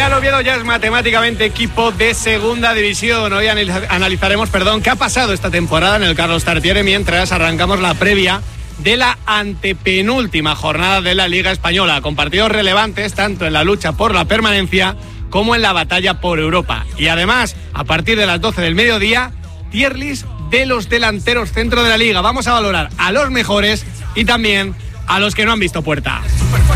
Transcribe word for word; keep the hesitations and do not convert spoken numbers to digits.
Real Oviedo ya es matemáticamente equipo de segunda división. Hoy analizaremos, perdón, qué ha pasado esta temporada en el Carlos Tartiere mientras arrancamos la previa de la antepenúltima jornada de la Liga Española, con partidos relevantes tanto en la lucha por la permanencia como en la batalla por Europa. Y además, a partir de las doce del mediodía, tier list de los delanteros centro de la Liga. Vamos a valorar a los mejores y también a los que no han visto puerta.